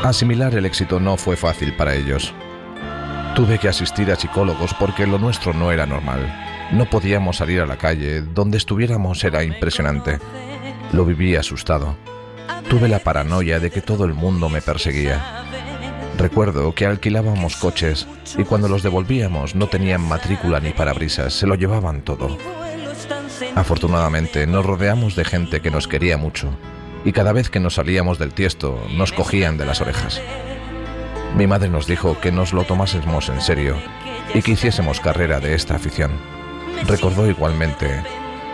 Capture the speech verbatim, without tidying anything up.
Asimilar el éxito no fue fácil para ellos. Tuve que asistir a psicólogos porque lo nuestro no era normal. No podíamos salir a la calle, donde estuviéramos era impresionante. Lo viví asustado. Tuve la paranoia de que todo el mundo me perseguía. Recuerdo que alquilábamos coches y cuando los devolvíamos no tenían matrícula ni parabrisas, se lo llevaban todo. Afortunadamente nos rodeamos de gente que nos quería mucho y cada vez que nos salíamos del tiesto nos cogían de las orejas. Mi madre nos dijo que nos lo tomásemos en serio y que hiciésemos carrera de esta afición. Recordó igualmente